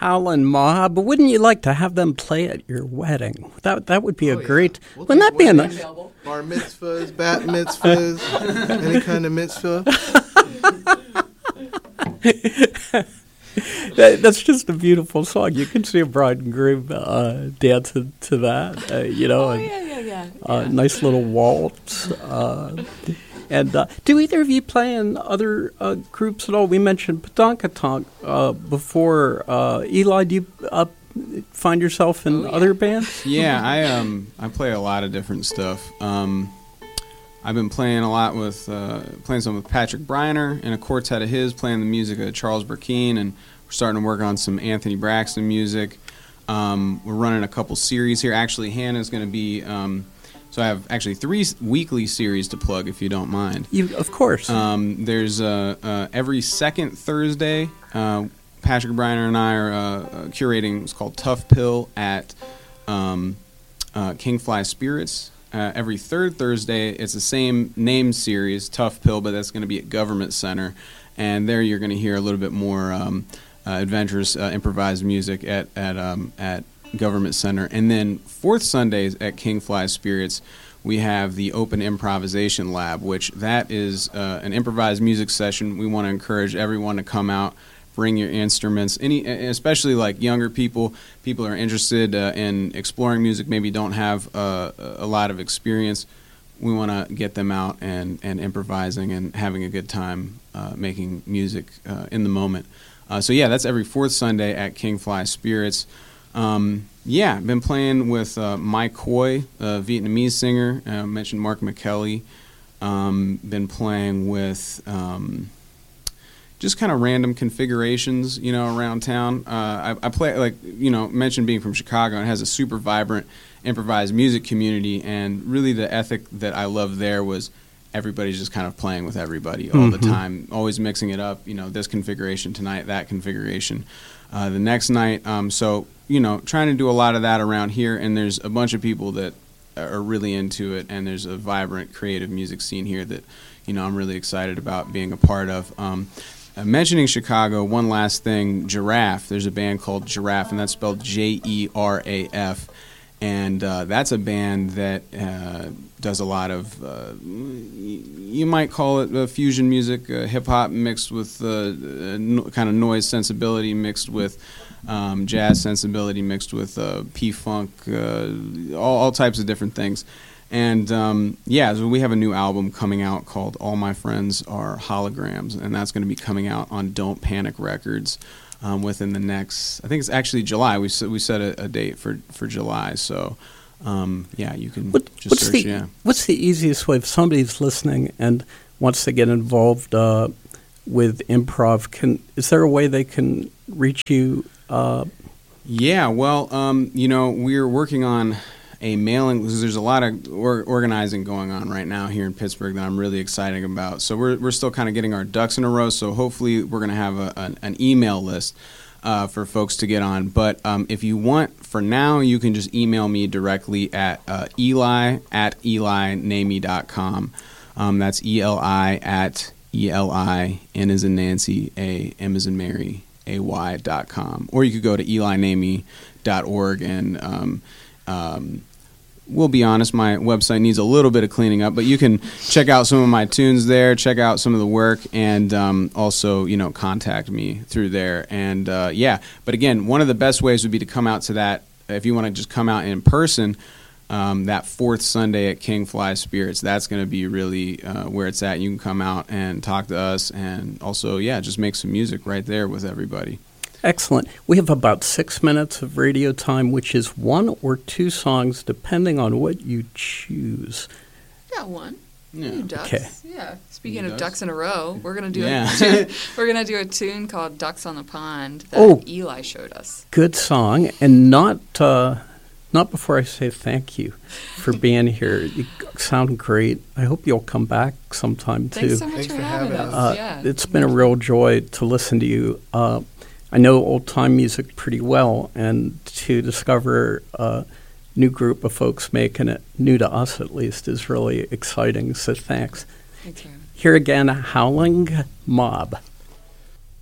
Howlin' Mob. Wouldn't you like to have them play at your wedding? That would be a great. We'll wouldn't that be a nice? Bar mitzvahs, bat mitzvahs, any kind of mitzvah. That's just a beautiful song. You can see a bride and groom dancing to that. Yeah. Nice little waltz. And do either of you play in other groups at all? We mentioned Padankatonk before. Eli, do you find yourself in other bands? Yeah, I play a lot of different stuff. I've been playing a lot with playing some with Patrick Bryner in a quartet of his, playing the music of Charles Burkeen, and we're starting to work on some Anthony Braxton music. We're running a couple series here. Actually, Hannah's going to be. So I have actually 3 weekly series to plug, if you don't mind. Of course. There's every second Thursday, Patrick Bryner and I are curating. It's called Tough Pill at Kingfly Spirits. Every third Thursday, it's the same name series, Tough Pill, but that's going to be at Government Center. And there you're going to hear a little bit more adventurous improvised music at Government Center. And then fourth Sundays at Kingfly Spirits, we have the Open Improvisation Lab, which that is an improvised music session. We want to encourage everyone to come out, bring your instruments, especially like younger people who are interested in exploring music, maybe don't have a lot of experience. We want to get them out and improvising and having a good time making music in the moment. So that's every fourth Sunday at Kingfly Spirits. I've been playing with Mike Coy, a Vietnamese singer. I mentioned Mark McKelly. Been playing with just kind of random configurations, around town. I play, mentioned being from Chicago, and it has a super vibrant improvised music community, and really the ethic that I loved there was everybody's just kind of playing with everybody all the time, always mixing it up, this configuration tonight, that configuration the next night. Trying to do a lot of that around here, and there's a bunch of people that are really into it, and there's a vibrant creative music scene here that, I'm really excited about being a part of. Mentioning Chicago, one last thing, Giraffe. There's a band called Giraffe, and that's spelled Jeraf. And that's a band that does a lot of, you might call it fusion music, hip-hop mixed with kind of noise sensibility, mixed with jazz sensibility, mixed with P-funk, all types of different things. And so we have a new album coming out called All My Friends Are Holograms, and that's going to be coming out on Don't Panic Records within the next, I think it's actually July. We set a date for July, so you can just search. What's the easiest way if somebody's listening and wants to get involved with improv? Is there a way they can reach you? We're working on a mailing, because there's a lot of organizing going on right now here in Pittsburgh that I'm really excited about. So we're still kind of getting our ducks in a row. So hopefully we're going to have an email list for folks to get on. But if you want, for now, you can just email me directly at eli@elinamey.com. That's Eli@ELI, N as in Nancy, M as in Mary, AY.com. Or you could go to elinamey.org and we'll be honest, my website needs a little bit of cleaning up, but you can check out some of my tunes there, check out some of the work, and also, contact me through there. And but again, one of the best ways would be to come out to that, if you want to just come out in person, that fourth Sunday at Kingfly Spirits. That's going to be really where it's at. You can come out and talk to us, and also, just make some music right there with everybody. Excellent. We have about 6 minutes of radio time, which is 1 or 2 songs, depending on what you choose. Got one. Yeah. Ducks. Okay. Yeah. Speaking of ducks in a row, we're gonna do we're gonna do a tune called "Ducks on the Pond" that Eli showed us. Good song, and not before I say thank you for being here. You sound great. I hope you'll come back sometime too. Thanks so much for having us. It's been a real joy to listen to you. I know old-time music pretty well, and to discover a new group of folks making it, new to us at least, is really exciting. So thanks. Thanks, Here again, Howling Mob.